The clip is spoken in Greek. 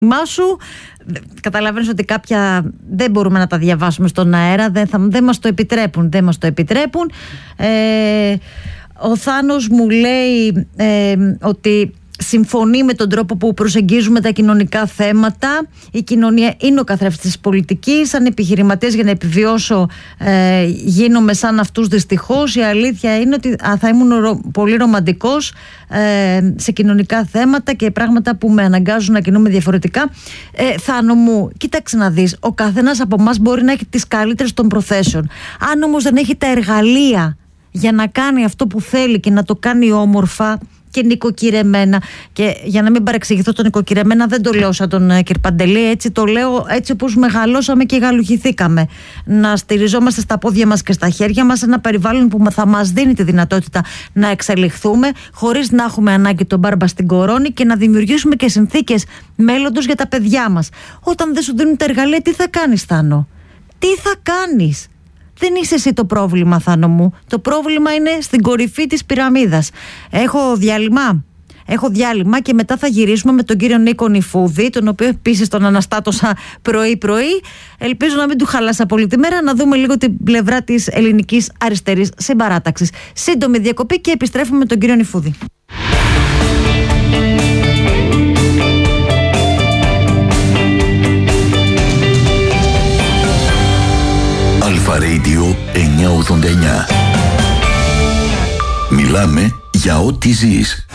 σου. Καταλαβαίνεις ότι κάποια δεν μπορούμε να τα διαβάσουμε στον αέρα, δεν μας το επιτρέπουν. Ο Θάνος μου λέει ότι συμφωνεί με τον τρόπο που προσεγγίζουμε τα κοινωνικά θέματα. Η κοινωνία είναι ο καθρέφτης της πολιτικής. Σαν επιχειρηματίας, για να επιβιώσω, γίνομαι σαν αυτούς δυστυχώς. Η αλήθεια είναι ότι θα ήμουν πολύ ρομαντικός σε κοινωνικά θέματα και πράγματα που με αναγκάζουν να κινούμε διαφορετικά. Θάνο μου, κοίταξε να δεις, ο καθένας από εμάς μπορεί να έχει τις καλύτερες των προθέσεων. Αν όμως δεν έχει τα εργαλεία για να κάνει αυτό που θέλει και να το κάνει όμορφα και νοικοκυρεμένα, και για να μην παρεξηγηθώ, το νοικοκυρεμένα δεν το λέω σαν τον κ. Παντελή, έτσι το λέω έτσι όπως μεγαλώσαμε και γαλουχηθήκαμε. Να στηριζόμαστε στα πόδια μας και στα χέρια μας, ένα περιβάλλον που θα μας δίνει τη δυνατότητα να εξελιχθούμε χωρίς να έχουμε ανάγκη τον μπάρμπα στην κορώνη και να δημιουργήσουμε και συνθήκες μέλλοντος για τα παιδιά μας. Όταν δεν σου δίνουν τα εργαλεία, τι θα κάνεις, Θάνο? Τι θα κάνεις? Δεν είσαι εσύ το πρόβλημα, Θάνο μου. Το πρόβλημα είναι στην κορυφή της πυραμίδας. Έχω διάλειμμα και μετά θα γυρίσουμε με τον κύριο Νίκο Νηφούδη, τον οποίο επίσης τον αναστάτωσα πρωί-πρωί. Ελπίζω να μην του χαλάσα πολύ τη μέρα, να δούμε λίγο την πλευρά της ελληνικής αριστερής συμπαράταξης. Σύντομη διακοπή και επιστρέφουμε με τον κύριο Νηφούδη. Αλφα Radio 989. Μιλάμε για ό,τι ζεις.